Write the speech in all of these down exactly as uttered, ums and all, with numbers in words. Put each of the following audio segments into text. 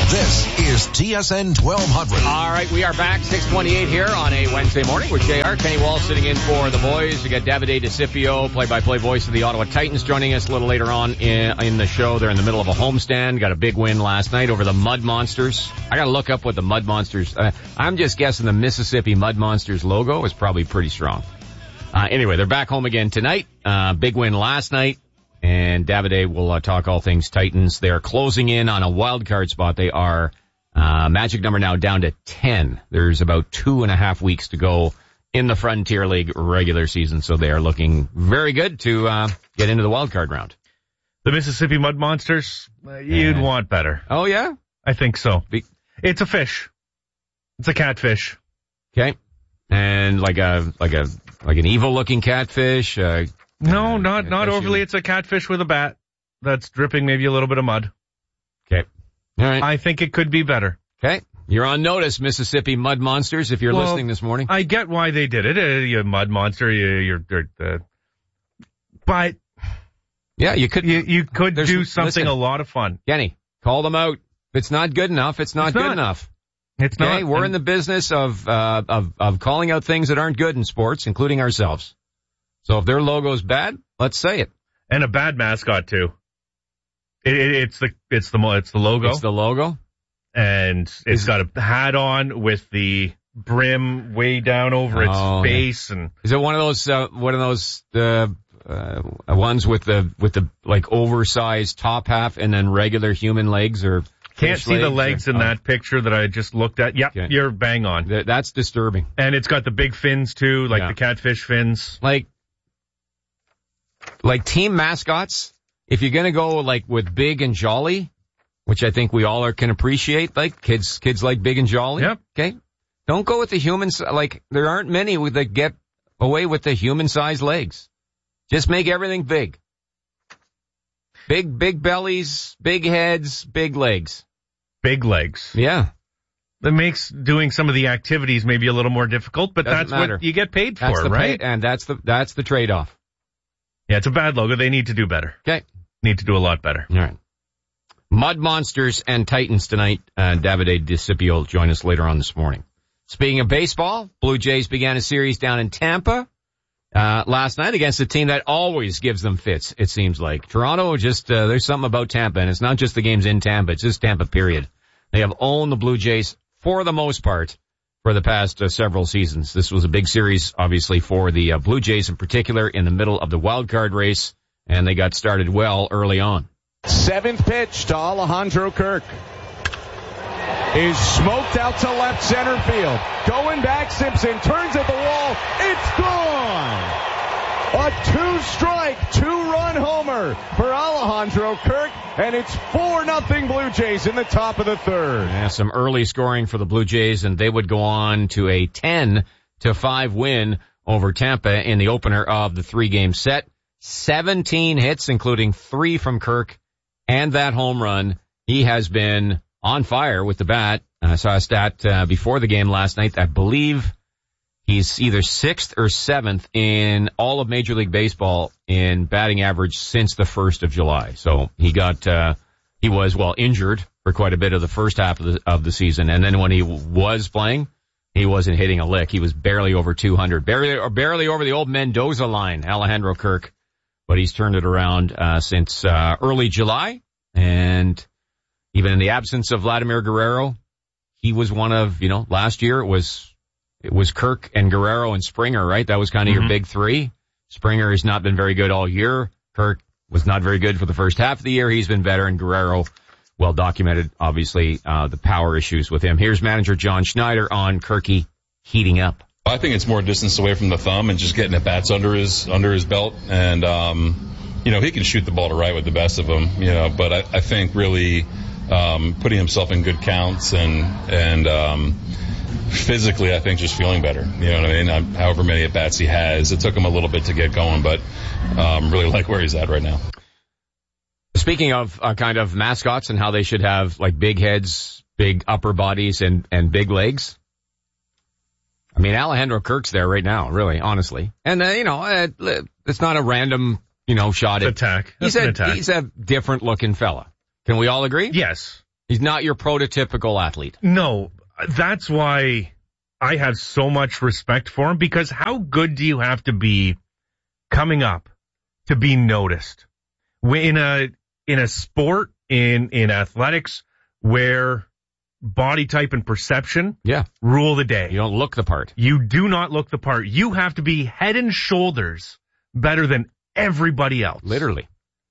This is T S N twelve hundred. All right, we are back, six twenty-eight here on a Wednesday morning with J R. Kenny Wall sitting in for the boys. We got Davide DeCipio, play-by-play voice of the Ottawa Titans, joining us a little later on in, in the show. They're in the middle of a homestand. Got a big win last night over the Mud Monsters. I got to look up what the Mud Monsters... Uh, I'm just guessing the Mississippi Mud Monsters logo is probably pretty strong. Uh, anyway, they're back home again tonight. Uh, big win last night. And Davide will uh, talk all things Titans. They're closing in on a wild card spot. They are uh magic number now down to ten. There's about two and a half weeks to go in the Frontier League regular season, so they are looking very good to uh get into the wild card round. The Mississippi Mud Monsters, uh, you'd uh, want better. Oh, yeah? I think so. Be- it's a fish. It's a catfish. Okay. And like a like a like an evil-looking catfish? Uh, no, not not overly. You... It's a catfish with a bat that's dripping maybe a little bit of mud. Okay. All right. I think it could be better. Okay. You're on notice, Mississippi Mud Monsters, if you're well, listening this morning. I get why they did it. Uh, you mud monster, you, you're, you're uh, but yeah, you could you, you could do something listen, a lot of fun. Kenny, call them out. If it's not good enough, it's not it's good not. enough. It's okay? not. We're in the business of uh of of calling out things that aren't good in sports, including ourselves. So if their logo's bad, let's say it. And a bad mascot too. It, it, it's the it's the it's the logo. It's the logo, and it's is got a hat on with the brim way down over its oh, face. Yeah. And is it one of those uh, one of those uh, uh ones with the with the like oversized top half and then regular human legs? Or can't see legs the legs or, in oh. that picture that I just looked at. Yep, okay. You're bang on. Th- that's disturbing. And it's got the big fins too, like yeah. the catfish fins. Like like team mascots. If you're gonna go like with big and jolly, which I think we all are, can appreciate, like kids, kids like big and jolly. Yep. Okay. Don't go with the humans. Like there aren't many that get away with the human-sized legs. Just make everything big. Big, big bellies, big heads, big legs. Big legs. Yeah. That makes doing some of the activities maybe a little more difficult, but Doesn't that's matter. what you get paid for, that's the right? Pay, and that's the that's the trade-off. Yeah, it's a bad logo. They need to do better. Okay. Need to do a lot better. All right. Mud Monsters and Titans tonight. Uh, Davide DeCipio will join us later on this morning. Speaking of baseball, Blue Jays began a series down in Tampa uh, last night against a team that always gives them fits, it seems like. Toronto, just uh, there's something about Tampa, and it's not just the games in Tampa. It's just Tampa, period. They have owned the Blue Jays for the most part for the past uh, several seasons. This was a big series, obviously, for the uh, Blue Jays in particular in the middle of the wild card race. And they got started well early on. Seventh pitch to Alejandro Kirk. Is smoked out to left center field. Going back, Simpson turns at the wall. It's gone! A two-strike, two-run homer for Alejandro Kirk. And it's four nothing Blue Jays in the top of the third. Yeah, some early scoring for the Blue Jays, and they would go on to a ten to five win over Tampa in the opener of the three-game set. seventeen hits, including three from Kirk, and that home run. He has been on fire with the bat. I saw a stat uh, before the game last night. I believe he's either sixth or seventh in all of Major League Baseball in batting average since the first of July. So he got, uh, he was, well, injured for quite a bit of the first half of the, of the season. And then when he was playing, he wasn't hitting a lick. He was barely over two hundred, barely, or barely over the old Mendoza line, Alejandro Kirk. But he's turned it around uh, since uh, early July, and even in the absence of Vladimir Guerrero, he was one of, you know, last year it was it was Kirk and Guerrero and Springer, right? That was kind of mm-hmm. your big three. Springer has not been very good all year. Kirk was not very good for the first half of the year. He's been better, and Guerrero, well documented, obviously, uh, the power issues with him. Here's manager John Schneider on Kirky heating up. I think it's more distance away from the thumb and just getting at bats under his under his belt, and um, you know he can shoot the ball to right with the best of them, you know. But I, I think really um, putting himself in good counts and and um, physically, I think just feeling better. You know what I mean? Um, however many at bats he has, it took him a little bit to get going, but um, really like where he's at right now. Speaking of uh, kind of mascots and how they should have like big heads, big upper bodies, and and big legs. I mean, Alejandro Kirk's there right now, really, honestly. And, uh, you know, uh, it's not a random, you know, shot at at attack. He's That's a, an attack. He's a different looking fella. Can we all agree? Yes. He's not your prototypical athlete. No, that's why I have so much respect for him, because how good do you have to be coming up to be noticed? In a, in a sport, in, in athletics, where body type and perception yeah. rule the day. You don't look the part. You do not look the part. You have to be head and shoulders better than everybody else. Literally.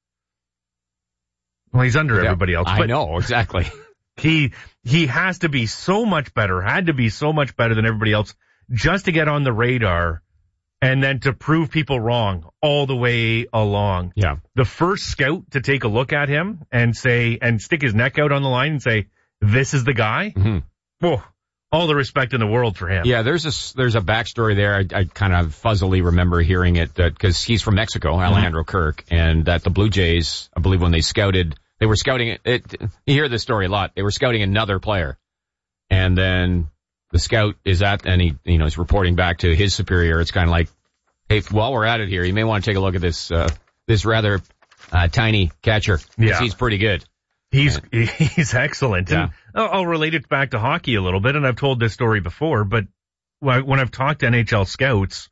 Well, he's under yeah, everybody else. I but know, exactly. He he has to be so much better, had to be so much better than everybody else just to get on the radar and then to prove people wrong all the way along. Yeah. The first scout to take a look at him and say, and stick his neck out on the line and say, this is the guy. Mm-hmm. Oh, all the respect in the world for him. Yeah, there's a, there's a backstory there. I, I kind of fuzzily remember hearing it because he's from Mexico, Alejandro mm-hmm. Kirk, and that the Blue Jays, I believe when they scouted, they were scouting it, it. You hear this story a lot. They were scouting another player, and then the scout is at, and he, you know, is reporting back to his superior. It's kind of like, hey, while we're at it here, you may want to take a look at this, uh, this rather uh, tiny catcher. Yeah, he's pretty good. He's he's excellent. Yeah. And I'll relate it back to hockey a little bit, and I've told this story before, but when I've talked to N H L scouts,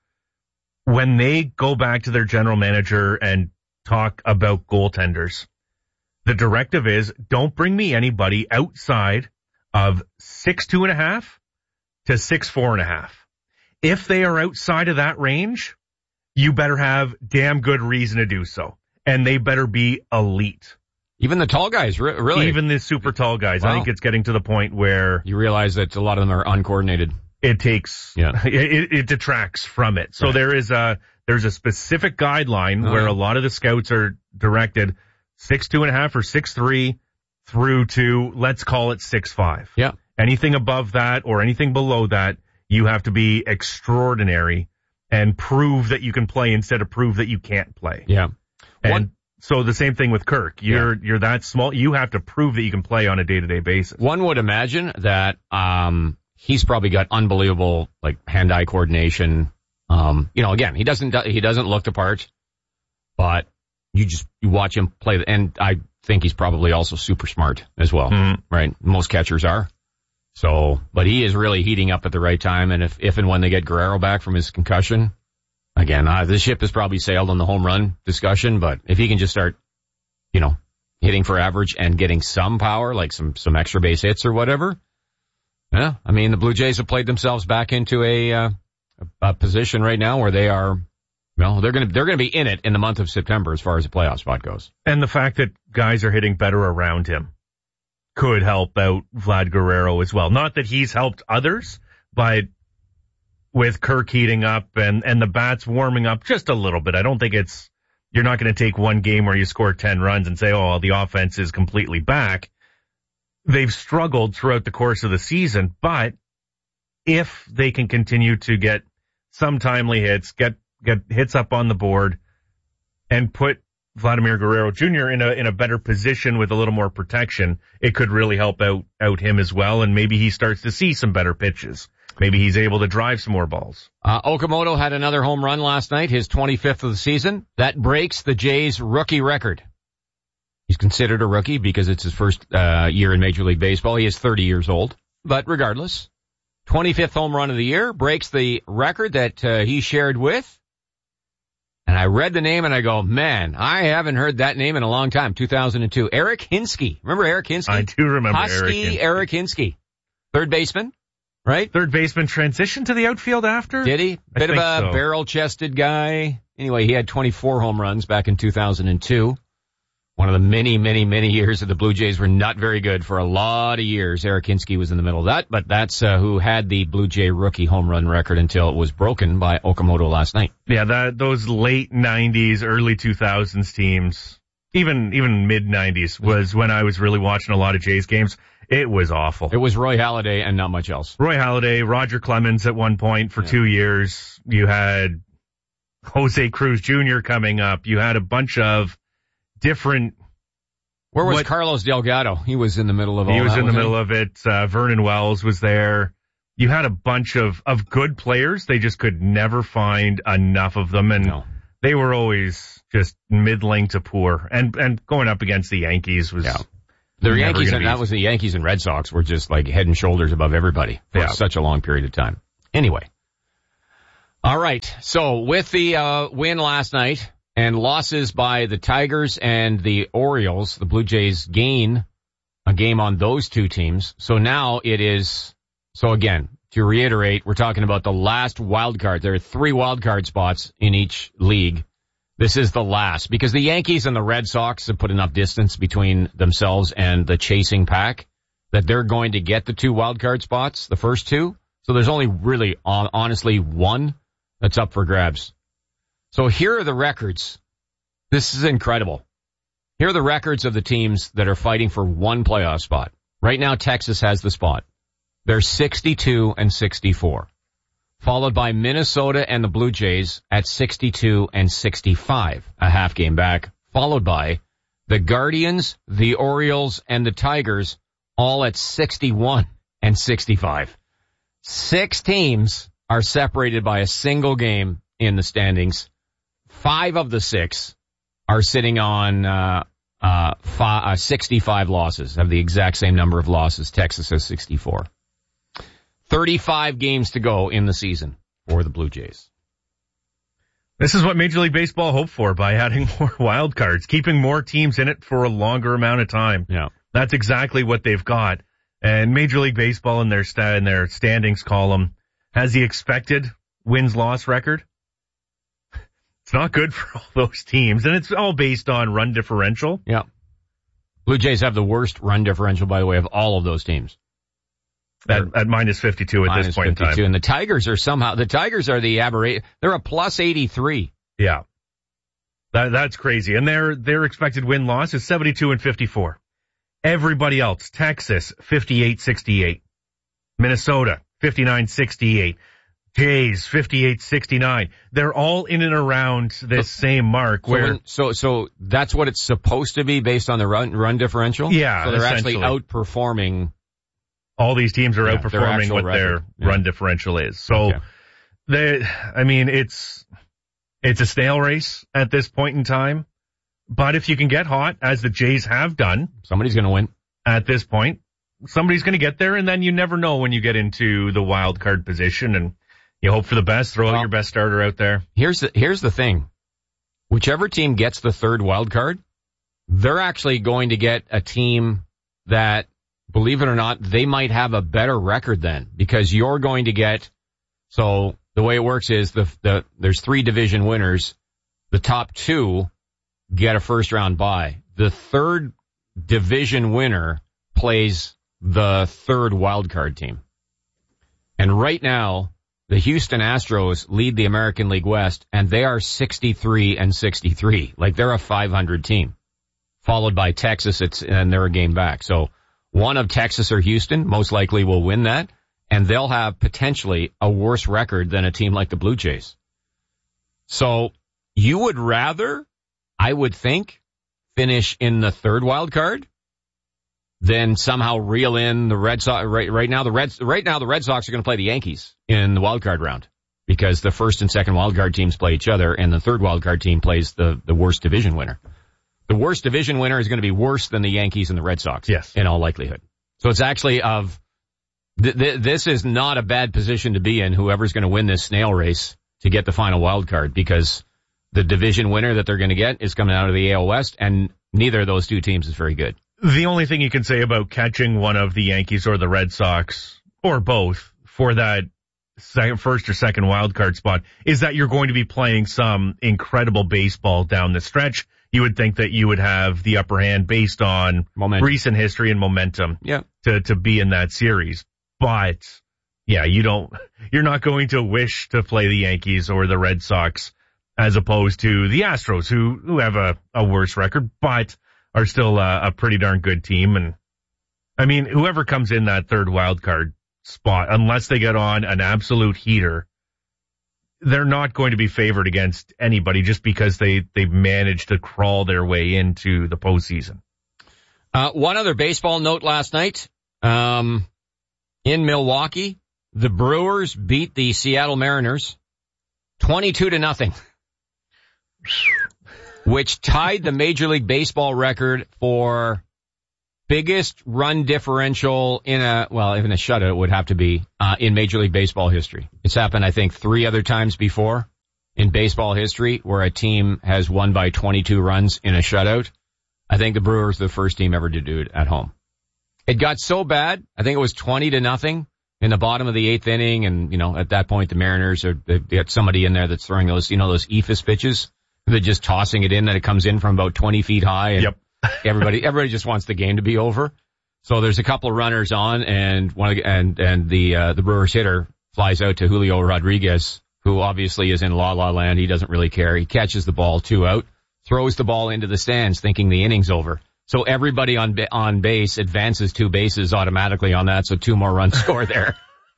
when they go back to their general manager and talk about goaltenders, the directive is don't bring me anybody outside of six two and a half to six four and a half. If they are outside of that range, you better have damn good reason to do so, and they better be elite. Even the tall guys, re- really. Even the super tall guys. Wow. I think it's getting to the point where you realize that a lot of them are uncoordinated. It takes, yeah. it, it detracts from it. So right. there is a, there's a specific guideline uh-huh. where a lot of the scouts are directed six two and a half or six three through to, let's call it six five. Yeah. Anything above that or anything below that, you have to be extraordinary and prove that you can play instead of prove that you can't play. Yeah. And One, so the same thing with Kirk. You're yeah. you're that small. You have to prove that you can play on a day-to-day basis. One would imagine that um he's probably got unbelievable like hand-eye coordination. Um, you know, again, he doesn't he doesn't look the part, but you just you watch him play, and I think he's probably also super smart as well. Mm-hmm. Right? Most catchers are. So, but he is really heating up at the right time, and if if and when they get Guerrero back from his concussion. Again, uh, the ship has probably sailed on the home run discussion, but if he can just start, you know, hitting for average and getting some power, like some, some extra base hits or whatever, yeah, I mean, the Blue Jays have played themselves back into a, uh, a, a position right now where they are, well, they're going to, they're going to be in it in the month of September as far as the playoff spot goes. And the fact that guys are hitting better around him could help out Vlad Guerrero as well. Not that he's helped others, but with Kirk heating up and, and the bats warming up just a little bit. I don't think it's, you're not going to take one game where you score ten runs and say, oh, the offense is completely back. They've struggled throughout the course of the season, but if they can continue to get some timely hits, get, get hits up on the board and put Vladimir Guerrero Junior in a, in a better position with a little more protection, it could really help out, out him as well. And maybe he starts to see some better pitches. Maybe he's able to drive some more balls. Uh, Okamoto had another home run last night, his twenty-fifth of the season. That breaks the Jays' rookie record. He's considered a rookie because it's his first uh, year in Major League Baseball. He is thirty years old. But regardless, twenty-fifth home run of the year breaks the record that uh, he shared with. And I read the name and I go, man, I haven't heard that name in a long time. two thousand two. Eric Hinske. Remember Eric Hinske? I do remember Husky Eric Hinske. Eric Hinske. Third baseman. Right? Third baseman transitioned to the outfield after? Did he? I Bit of a so. barrel-chested guy. Anyway, he had twenty-four home runs back in two thousand two. One of the many, many, many years that the Blue Jays were not very good for a lot of years. Eric Hinske was in the middle of that, but that's uh, who had the Blue Jay rookie home run record until it was broken by Okamoto last night. Yeah, that those late nineties, early two thousands teams, even even mid nineties was when I was really watching a lot of Jays games. It was awful. It was Roy Halladay and not much else. Roy Halladay, Roger Clemens at one point for yeah. two years. You had Jose Cruz Junior coming up. You had a bunch of different. Where was what, Carlos Delgado? He was in the middle of all He was that, in the he? middle of it. Uh, Vernon Wells was there. You had a bunch of, of good players. They just could never find enough of them. And no. they were always just middling to poor. And, and going up against the Yankees was. Yeah. The Never Yankees, gonna and be- that was the Yankees and Red Sox were just like head and shoulders above everybody for Yeah. such a long period of time. Anyway. All right. So with the uh, win last night and losses by the Tigers and the Orioles, the Blue Jays gain a game on those two teams. So now it is, so again, to reiterate, we're talking about the last wild card. There are three wild card spots in each league. This is the last because the Yankees and the Red Sox have put enough distance between themselves and the chasing pack that they're going to get the two wild card spots, the first two. So there's only really, honestly, one that's up for grabs. So here are the records. This is incredible. Here are the records of the teams that are fighting for one playoff spot. Right now, Texas has the spot. They're sixty-two and sixty-four. Followed by Minnesota and the Blue Jays at sixty-two and sixty-five, a half game back. Followed by the Guardians, the Orioles, and the Tigers, all at sixty-one and sixty-five. Six teams are separated by a single game in the standings. Five of the six are sitting on uh, uh, five, uh sixty-five losses, have the exact same number of losses. Texas has sixty-four. thirty-five games to go in the season for the Blue Jays. This is what Major League Baseball hoped for by adding more wild cards, keeping more teams in it for a longer amount of time. Yeah. That's exactly what they've got. And Major League Baseball in their sta- in their standings column has the expected wins-loss record. It's not good for all those teams, and it's all based on run differential. Yeah. Blue Jays have the worst run differential, by the way, of all of those teams. At, at minus fifty-two at Minus this point fifty-two. in time. And the Tigers are somehow, the Tigers are the aberration. They're a plus eighty-three. Yeah. That, that's crazy. And their, their expected win-loss is seventy-two and fifty-four. Everybody else, Texas, fifty-eight sixty-eight. Minnesota, fifty-nine sixty-eight. Jays, fifty-eight sixty-nine. They're all in and around this same mark So, where, when, so, so that's what it's supposed to be based on the run, run differential? Yeah, So they're actually essentially. outperforming. all these teams are Yeah, their outperforming actual what record. their Yeah. run differential is. So Okay. they, I mean, it's, it's a snail race at this point in time. But if you can get hot, as the Jays have done Somebody's going to win. at this point, somebody's going to get there, and then you never know when you get into the wild card position, and you hope for the best, throw Well, out your best starter out there. Here's the, here's the thing. Whichever team gets the third wild card, they're actually going to get a team that, believe it or not, they might have a better record than, because you're going to get, so the way it works is the, the, there's three division winners. The top two get a first round bye. The third division winner plays the third wild card team. And right now, the Houston Astros lead the American League West, and they are sixty-three and sixty-three. Like, they're a five hundred team. Followed by Texas, it's, and they're a game back. So one of Texas or Houston most likely will win that, and they'll have potentially a worse record than a team like the Blue Jays. So you would rather, I would think, finish in the third wild card than somehow reel in the Red Sox. Right, right now, the Reds, right now the Red Sox are going to play the Yankees in the wild card round because the first and second wild card teams play each other, and the third wild card team plays the, the worst division winner. The worst division winner is going to be worse than the Yankees and the Red Sox. Yes. In all likelihood. So it's actually of, th- th- this is not a bad position to be in, whoever's going to win this snail race to get the final wild card, because the division winner that they're going to get is coming out of the A L West, and neither of those two teams is very good. The only thing you can say about catching one of the Yankees or the Red Sox, or both, for that second, first or second wild card spot is that you're going to be playing some incredible baseball down the stretch. You would think that you would have the upper hand based on Momentum. recent history and momentum Yeah. to, to be in that series. But yeah, you don't, you're not going to wish to play the Yankees or the Red Sox as opposed to the Astros, who, who have a, a worse record, but are still a, a pretty darn good team. And I mean, whoever comes in that third wild card spot, unless they get on an absolute heater, they're not going to be favored against anybody just because they, they've managed to crawl their way into the postseason. Uh, one other baseball note last night, um, in Milwaukee, the Brewers beat the Seattle Mariners twenty-two to nothing, which tied the Major League Baseball record for biggest run differential in a, well, even a shutout would have to be, uh, in Major League Baseball history. It's happened, I think, three other times before in baseball history where a team has won by twenty-two runs in a shutout. I think the Brewers are the first team ever to do it at home. It got so bad, I think it was twenty to nothing in the bottom of the eighth inning, and, you know, at that point the Mariners are, they've got somebody in there that's throwing those, you know, those E F I S pitches. They're just tossing it in, that it comes in from about twenty feet high, and yep. everybody, everybody just wants the game to be over. So there's a couple of runners on, and one of the, and, and the, uh, the Brewers hitter flies out to Julio Rodriguez, who obviously is in la la land. He doesn't really care. He catches the ball, two out, throws the ball into the stands thinking the inning's over. So everybody on, on base advances two bases automatically on that. So two more runs score there.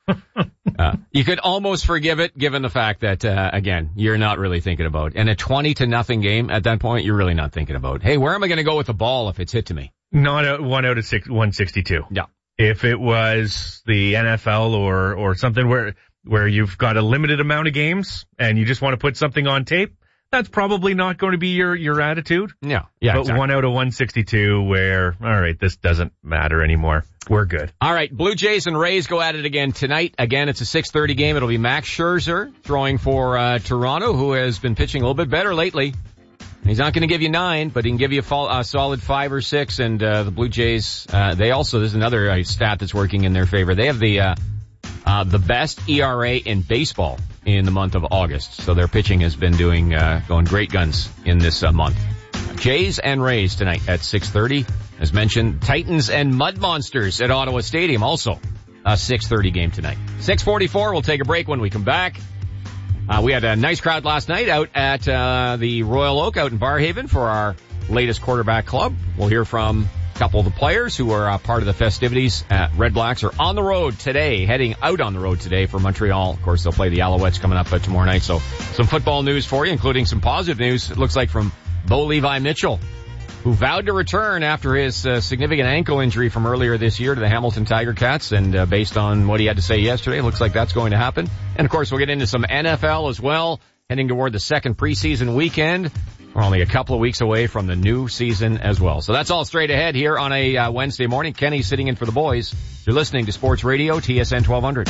Uh, you could almost forgive it given the fact that, uh, again, you're not really thinking about, and a twenty to nothing game at that point, you're really not thinking about, hey, where am I going to go with the ball if it's hit to me? Not a one out of six, one sixty-two. Yeah. If it was the N F L or, or something where, where you've got a limited amount of games and you just want to put something on tape, that's probably not going to be your, your attitude. Yeah. Yeah. But exactly. one out of one sixty-two where, all right, this doesn't matter anymore. We're good. All right. Blue Jays and Rays go at it again tonight. Again, it's a six thirty game. It'll be Max Scherzer throwing for, uh, Toronto, who has been pitching a little bit better lately. He's not going to give you nine, but he can give you a, fall, a solid five or six. And, uh, the Blue Jays, uh, they also, there's another uh, stat that's working in their favor. They have the, uh, uh, the best E R A in baseball in the month of August. So their pitching has been doing, uh, going great guns in this uh, month. Jays and Rays tonight at six thirty. As mentioned, Titans and Mud Monsters at Ottawa Stadium, also a six thirty game tonight. six forty-four, we'll take a break. When we come back, uh, we had a nice crowd last night out at uh, the Royal Oak out in Barrhaven for our latest quarterback club. We'll hear from a couple of the players who are uh, part of the festivities. At Red Blacks are on the road today, heading out on the road today for Montreal. Of course, they'll play the Alouettes coming up uh, tomorrow night. So some football news for you, including some positive news, it looks like, from Bo Levi Mitchell, who vowed to return after his uh, significant ankle injury from earlier this year to the Hamilton Tiger Cats. And uh, based on what he had to say yesterday, it looks like that's going to happen. And, of course, we'll get into some N F L as well, heading toward the second preseason weekend. We're only a couple of weeks away from the new season as well. So that's all straight ahead here on a uh, Wednesday morning. Kenny's sitting in for the boys. You're listening to Sports Radio, T S N twelve hundred.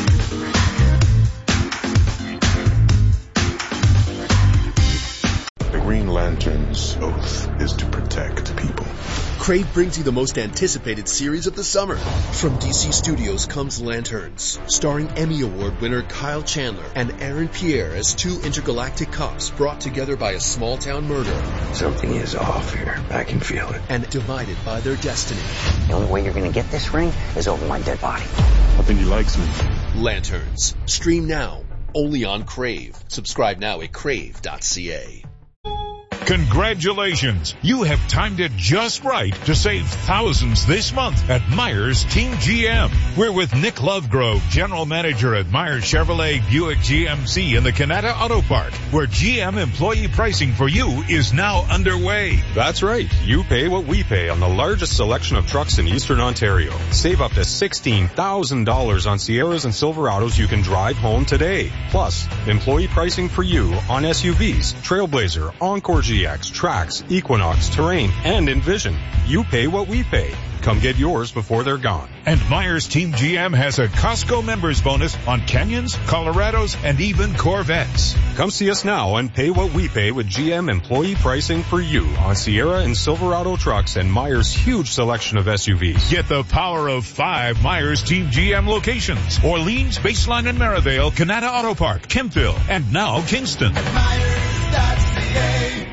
Green Lantern's oath is to protect people. Crave brings you the most anticipated series of the summer. From D C Studios comes Lanterns, starring Emmy Award winner Kyle Chandler and Aaron Pierre as two intergalactic cops brought together by a small-town murder. Something is off here. I can feel it. And divided by their destiny. The only way you're going to get this ring is over my dead body. I think he likes me. Lanterns. Stream now. Only on Crave. Subscribe now at crave dot c a. Congratulations! You have timed it just right to save thousands this month at Myers Team G M. We're with Nick Lovegrove, General Manager at Myers Chevrolet Buick G M C in the Canada Auto Park, where G M employee pricing for you is now underway. That's right. You pay what we pay on the largest selection of trucks in Eastern Ontario. Save up to sixteen thousand dollars on Sierras and Silverados you can drive home today. Plus, employee pricing for you on S U Vs, Trailblazer, Encore G X, Trax, Equinox, Terrain, and Envision. You pay what we pay. Come get yours before they're gone. And Myers Team G M has a Costco members bonus on Canyons, Colorados, and even Corvettes. Come see us now and pay what we pay with G M employee pricing for you on Sierra and Silverado trucks and Myers' huge selection of S U Vs. Get the power of five Myers Team G M locations: Orleans, Baseline and Merivale, Canada Auto Park, Kempville, and now Kingston. At Myers dot C A.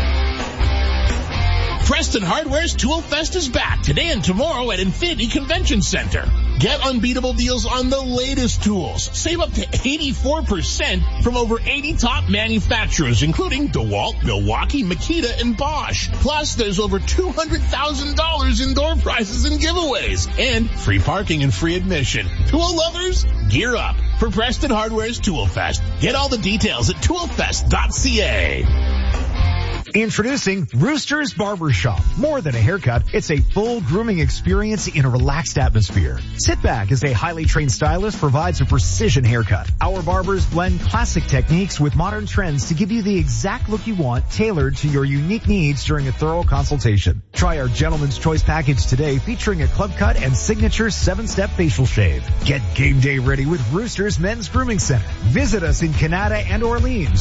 Preston Hardware's Tool Fest is back today and tomorrow at Infinity Convention Center. Get unbeatable deals on the latest tools. Save up to eighty-four percent from over eighty top manufacturers, including DeWalt, Milwaukee, Makita, and Bosch. Plus, there's over two hundred thousand dollars in door prizes and giveaways. And free parking and free admission. Tool lovers, gear up for Preston Hardware's Tool Fest. Get all the details at tool fest dot c a. Introducing Rooster's Barbershop. More than a haircut, it's a full grooming experience in a relaxed atmosphere. Sit back as a highly trained stylist provides a precision haircut. Our barbers blend classic techniques with modern trends to give you the exact look you want, tailored to your unique needs during a thorough consultation. Try our Gentleman's Choice package today, featuring a club cut and signature seven-step facial shave. Get game day ready with Rooster's Men's Grooming Center. Visit us in Canada and Orleans.